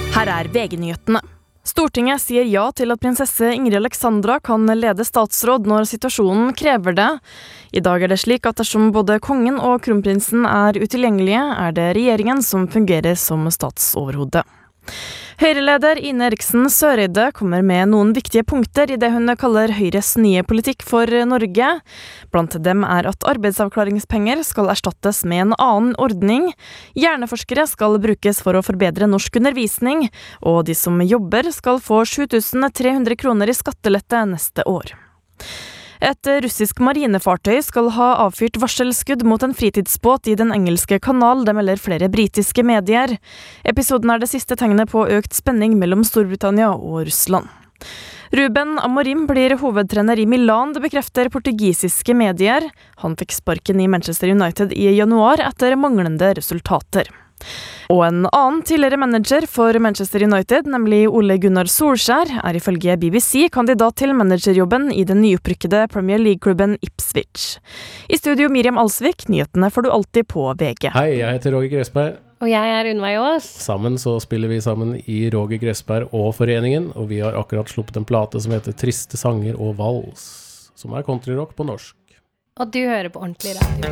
Her VG-nyhetene. Stortinget sier ja til at prinsesse Ingrid Alexandra kan lede statsråd når situasjonen krever det. I dag det slik at dersom både kongen og kronprinsen utilgjengelige, det regjeringen som fungerer som statsoverhode. Høyreleder Ine Eriksen Søreide kommer med noen viktige punkter i det hun kaller Høyres nye politikk for Norge. Blant dem at arbeidsavklaringspenger skal erstattes med en annen ordning. Hjerneforskere skal brukes for å forbedre norsk undervisning, og de som jobber skal få 7.300 kroner i skattelette neste år. Et russisk marinefartøy skal ha avfyrt varselskudd mot en fritidsbåt i den engelske kanal, det melder flere britiske medier. Episoden det siste tegnet på økt spenning mellom Storbritannia og Russland. Ruben Amorim blir hovedtrener i Milan, det bekrefter portugisiske medier. Han fikk sparken i Manchester United i januar etter manglende resultater. Og en annen tidligere manager for Manchester United, nemlig Ole Gunnar Solskjær, ifølge BBC kandidat til managerjobben i den nyopprykkede Premier League-klubben Ipswich. I studio Miriam Alsvik, nyhetene får du alltid på VG. Hei, jeg heter Roger Gressberg. Og jeg Unnveig Aas. Sammen så spiller vi sammen i Roger Gressberg og Foreningen, og vi har akkurat sluppet en plate som heter Triste sanger og vals, som countryrock på norsk. Og du hører på ordentlig radio.